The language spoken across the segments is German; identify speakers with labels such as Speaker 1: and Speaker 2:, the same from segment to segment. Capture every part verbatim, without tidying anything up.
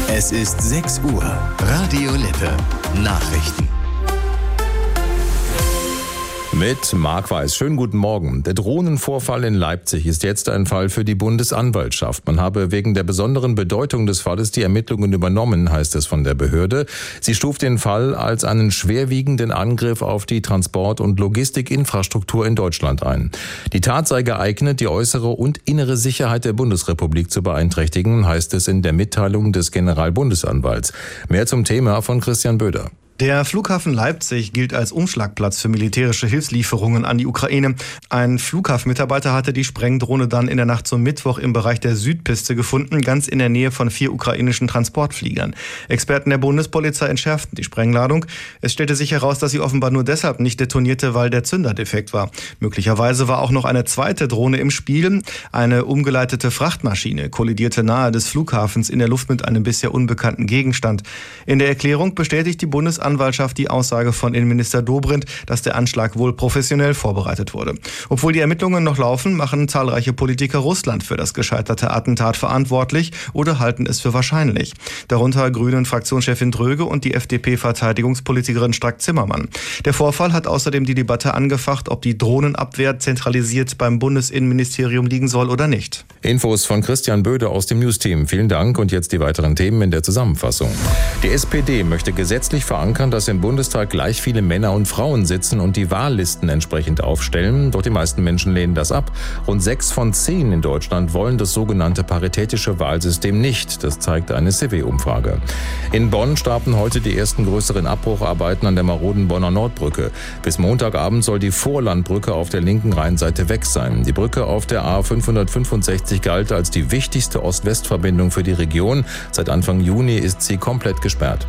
Speaker 1: Es ist sechs Uhr. Radio Lippe. Nachrichten.
Speaker 2: Mit Marc Weiß. Schönen guten Morgen. Der Drohnenvorfall in Leipzig ist jetzt ein Fall für die Bundesanwaltschaft. Man habe wegen der besonderen Bedeutung des Falles die Ermittlungen übernommen, heißt es von der Behörde. Sie stuft den Fall als einen schwerwiegenden Angriff auf die Transport- und Logistikinfrastruktur in Deutschland ein. Die Tat sei geeignet, die äußere und innere Sicherheit der Bundesrepublik zu beeinträchtigen, heißt es in der Mitteilung des Generalbundesanwalts. Mehr zum Thema von Christian Böder.
Speaker 3: Der Flughafen Leipzig gilt als Umschlagplatz für militärische Hilfslieferungen an die Ukraine. Ein Flughafenmitarbeiter hatte die Sprengdrohne dann in der Nacht zum Mittwoch im Bereich der Südpiste gefunden, ganz in der Nähe von vier ukrainischen Transportfliegern. Experten der Bundespolizei entschärften die Sprengladung. Es stellte sich heraus, dass sie offenbar nur deshalb nicht detonierte, weil der Zünder defekt war. Möglicherweise war auch noch eine zweite Drohne im Spiel. Eine umgeleitete Frachtmaschine kollidierte nahe des Flughafens in der Luft mit einem bisher unbekannten Gegenstand. In der Erklärung bestätigt die Bundesanwaltschaft Anwaltschaft die Aussage von Innenminister Dobrindt, dass der Anschlag wohl professionell vorbereitet wurde. Obwohl die Ermittlungen noch laufen, machen zahlreiche Politiker Russland für das gescheiterte Attentat verantwortlich oder halten es für wahrscheinlich. Darunter Grünen-Fraktionschefin Dröge und die F D P-Verteidigungspolitikerin Strack-Zimmermann. Der Vorfall hat außerdem die Debatte angefacht, ob die Drohnenabwehr zentralisiert beim Bundesinnenministerium liegen soll oder nicht.
Speaker 2: Infos von Christian Böde aus dem News-Team. Vielen Dank und jetzt die weiteren Themen in der Zusammenfassung. Die S P D möchte gesetzlich verankern, dass im Bundestag gleich viele Männer und Frauen sitzen und die Wahllisten entsprechend aufstellen. Doch die meisten Menschen lehnen das ab. Rund sechs von zehn in Deutschland wollen das sogenannte paritätische Wahlsystem nicht. Das zeigt eine C W-Umfrage. In Bonn starten heute die ersten größeren Abbrucharbeiten an der maroden Bonner Nordbrücke. Bis Montagabend soll die Vorlandbrücke auf der linken Rheinseite weg sein. Die Brücke auf der A fünfhundertfünfundsechzig galt als die wichtigste Ost-West-Verbindung für die Region. Seit Anfang Juni ist sie komplett gesperrt.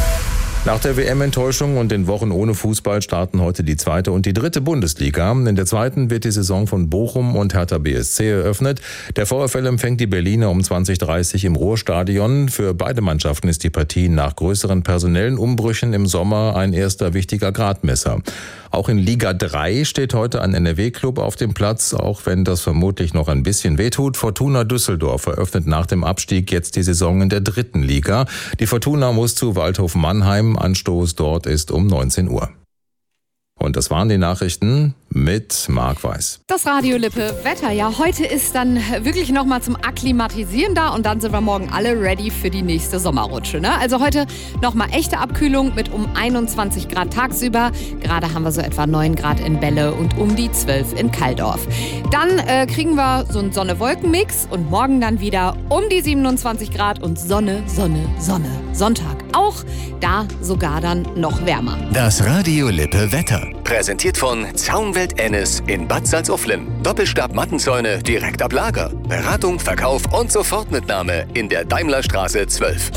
Speaker 2: Nach der W M-Enttäuschung und den Wochen ohne Fußball starten heute die zweite und die dritte Bundesliga. In der zweiten wird die Saison von Bochum und Hertha B S C eröffnet. Der VfL empfängt die Berliner um zwanzig Uhr dreißig im Ruhrstadion. Für beide Mannschaften ist die Partie nach größeren personellen Umbrüchen im Sommer ein erster wichtiger Gradmesser. Auch in Liga drei steht heute ein N R W-Club auf dem Platz, auch wenn das vermutlich noch ein bisschen wehtut. Fortuna Düsseldorf eröffnet nach dem Abstieg jetzt die Saison in der dritten Liga. Die Fortuna muss zu Waldhof Mannheim. Anstoß dort ist um neunzehn Uhr. Und das waren die Nachrichten mit Marc Weiß.
Speaker 4: Das Radio Lippe Wetter. Ja, heute ist dann wirklich nochmal zum Akklimatisieren da und dann sind wir morgen alle ready für die nächste Sommerrutsche. Ne? Also heute nochmal echte Abkühlung mit um einundzwanzig Grad tagsüber. Gerade haben wir so etwa neun Grad in Bälle und um die zwölf in Kaldorf. Dann äh, kriegen wir so einen Sonne-Wolken-Mix und morgen dann wieder um die siebenundzwanzig Grad und Sonne, Sonne, Sonne. Sonntag auch, da sogar dann noch wärmer.
Speaker 1: Das Radio Lippe Wetter. Präsentiert von Zaunwelt Ennis in Bad Salzuflen. Doppelstab-Mattenzäune direkt ab Lager. Beratung, Verkauf und Sofortmitnahme in der Daimlerstraße zwölf.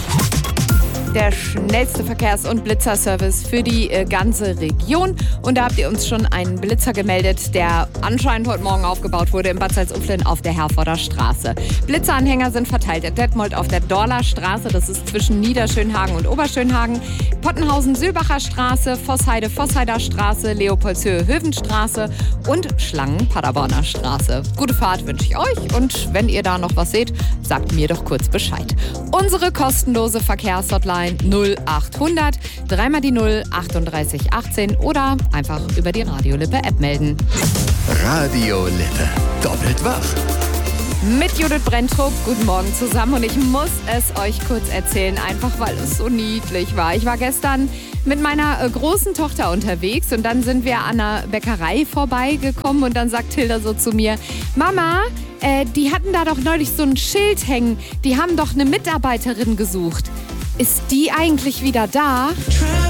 Speaker 4: Der schnellste Verkehrs- und Blitzerservice für die äh, ganze Region. Und da habt ihr uns schon einen Blitzer gemeldet, der anscheinend heute Morgen aufgebaut wurde in Bad Salzuflen auf der Herforder Straße. Blitzeranhänger sind verteilt in Detmold auf der Dorler Straße, das ist zwischen Niederschönhagen und Oberschönhagen, Pottenhausen-Sülbacher Straße, Vossheide-Vossheider Straße, Leopoldshöhe-Hövenstraße und Schlangen-Paderborner Straße. Gute Fahrt wünsche ich euch und wenn ihr da noch was seht, sagt mir doch kurz Bescheid. Unsere kostenlose Verkehrshotline null achthundert, dreimal die null, achtunddreißig achtzehn oder einfach über die Radio Lippe App melden.
Speaker 1: Radio Lippe. Doppelt wach.
Speaker 4: Mit Judith Brenntrup, guten Morgen zusammen und ich muss es euch kurz erzählen, einfach weil es so niedlich war. Ich war gestern mit meiner äh, großen Tochter unterwegs und dann sind wir an einer Bäckerei vorbeigekommen und dann sagt Hilda so zu mir, Mama, äh, die hatten da doch neulich so ein Schild hängen, die haben doch eine Mitarbeiterin gesucht. Ist die eigentlich wieder da?